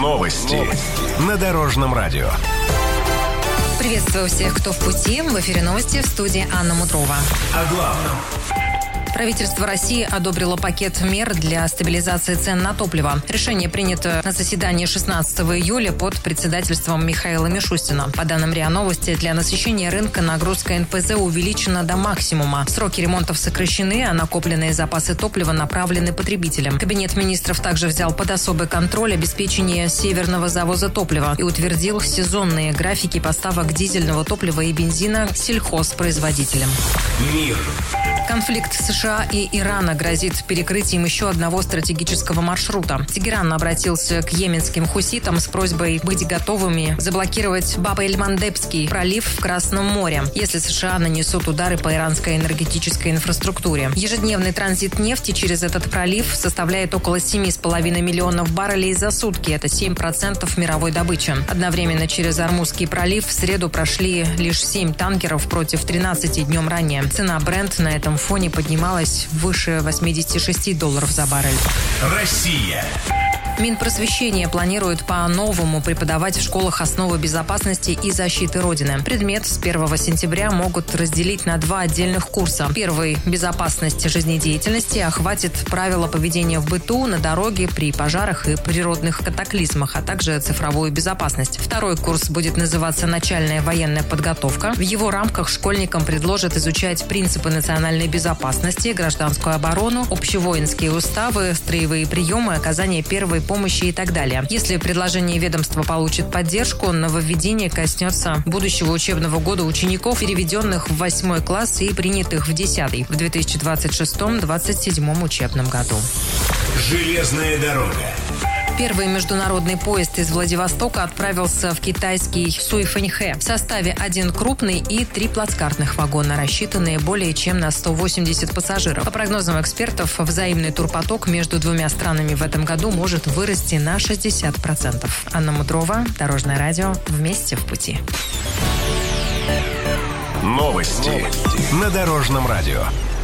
Новости на Дорожном радио. Приветствую всех, кто в пути. В эфире новости, в студии Анна Мудрова. О главном. Правительство России одобрило пакет мер для стабилизации цен на топливо. Решение принято на заседании 16 июля под председательством Михаила Мишустина. По данным РИА Новости, для насыщения рынка нагрузка НПЗ увеличена до максимума. Сроки ремонтов сокращены, а накопленные запасы топлива направлены потребителям. Кабинет министров также взял под особый контроль обеспечение северного завоза топлива и утвердил сезонные графики поставок дизельного топлива и бензина сельхозпроизводителям. Мир. Конфликт США и Ирана грозит перекрытием еще одного стратегического маршрута. Тегеран обратился к йеменским хуситам с просьбой быть готовыми заблокировать Баб-эль-Мандебский пролив в Красном море, если США нанесут удары по иранской энергетической инфраструктуре. Ежедневный транзит нефти через этот пролив составляет около 7,5 миллионов баррелей за сутки. Это 7% мировой добычи. Одновременно через Ормузский пролив в среду прошли лишь 7 танкеров против 13 днем ранее. Цена Brent на этом фоне поднималась выше $86 за баррель. Россия. Минпросвещение планирует по-новому преподавать в школах основы безопасности и защиты Родины. Предмет с 1 сентября могут разделить на 2 отдельных курса. Первый – безопасность жизнедеятельности, охватит правила поведения в быту, на дороге, при пожарах и природных катаклизмах, а также цифровую безопасность. Второй курс будет называться «Начальная военная подготовка». В его рамках школьникам предложат изучать принципы национальной безопасности, гражданскую оборону, общевоинские уставы, строевые приемы, оказание первой помощи и так далее. Если предложение ведомства получит поддержку, нововведение коснется будущего учебного года учеников, переведенных в 8 класс и принятых в 10 в 2026-2027 учебном году. Железная дорога. Первый международный поезд из Владивостока отправился в китайский Суйфэньхэ в составе 1 крупный и 3 плацкартных вагона, рассчитанные более чем на 180 пассажиров. По прогнозам экспертов, взаимный турпоток между двумя странами в этом году может вырасти на 60%. Анна Мудрова, Дорожное радио, вместе в пути. Новости на Дорожном радио.